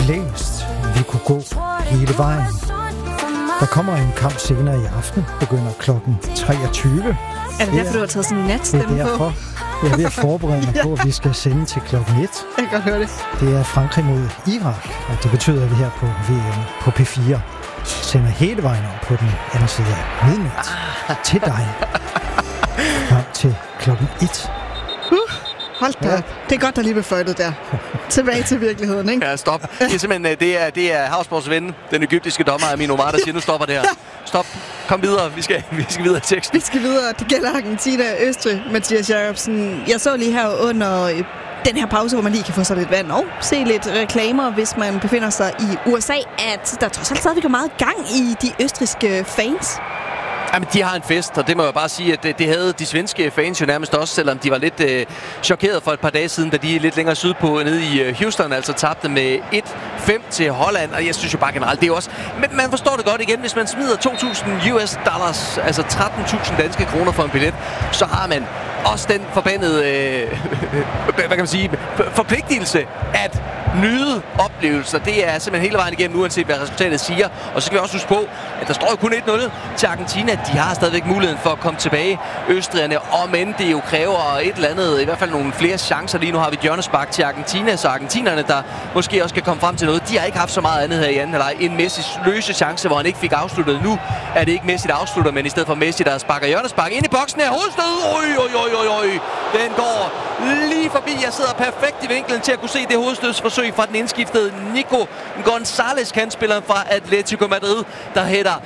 blæst. Vi kunne gå hele vejen. Der kommer en kamp senere i aften. Begynder klokken 23. Er det derfor, du har taget sådan en natstemme på? Det er derfor. Jeg er ved at forberede mig på, at vi skal sende til klokken 1. Jeg kan godt høre det. Det er Frankrig mod Irak, og det betyder, at vi her på VM på P4 sender hele vejen om på den anden side af midnat til dig. Frem til klokken 1. Hold da op. Det er godt, der lige blev fløjtet der. Tilbage til virkeligheden, ikke? Ja, stop. Det er simpelthen, det er Havsborgs ven, den egyptiske dommer Amin Omar, der siger, nu stopper det her. Stop. Kom videre. Vi skal videre i teksten. Vi skal videre. Det gælder Argentina og Østrig, Mathias Jacobsen. Jeg så lige her under den her pause, hvor man lige kan få sig lidt vand og se lidt reklamer, hvis man befinder sig i USA, at der trods alt stadigvæk er meget gang i de østrigske fans. Jamen, de har en fest, og det må jeg bare sige, at det havde de svenske fans jo nærmest også, selvom de var lidt chokeret for et par dage siden, da de lidt længere sydpå nede i Houston altså tabte med 1-5 til Holland. Og jeg synes jo bare generelt, det er også... Men man forstår det godt igen, hvis man smider $2,000, altså 13.000 danske kroner for en billet, så har man også den forbandede, hvad kan man sige, forpligtelse at nyde oplevelser. Det er simpelthen hele vejen igennem, uanset hvad resultatet siger. Og så skal vi også huske på, at der står jo kun 1-0 til Argentina. De har stadigvæk muligheden for at komme tilbage, østrigerne, om end det jo kræver et eller andet, i hvert fald nogle flere chancer. Lige nu har vi et hjørnespark til Argentina, så argentinerne, der måske også kan komme frem til noget, de har ikke haft så meget andet her i anden halvleg. En Messis løse chance, hvor han ikke fik afsluttet. Nu er det ikke Messi, der afslutter, men i stedet for Messi, der sparker hjørnespark ind i boksen her. Hovedstød! Den går lige forbi. Jeg sidder perfekt i vinklen til at kunne se det hovedstødsforsøg fra den indskiftede Nico González, kandspilleren fra Atletico Madrid, der hætter